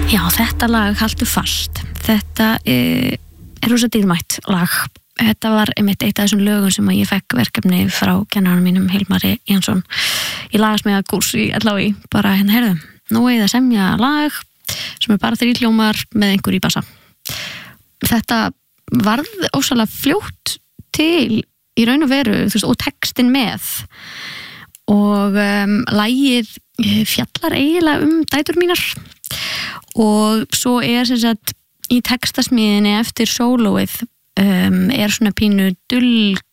Já, þetta lag Haltu fast. Þetta er rosa dýrmætt lag. Þetta var einmitt eitt af þessum lögum sem ég fekk verkefni frá kennaranum mínum Hilmari Jensson í lagasmíða kúrs í LHÍ. Bara heyrðu, nú er það semja lag sem bara 3 hljómar með einhver í bassa. Þetta varð ósalega fljótt til í raun og veru, þú veist, og textin með. Og lagið fjallar eiginlega dætur mínar. Og svo sem sagt í textasmíðinni eftir sólóið er svona pínu dulg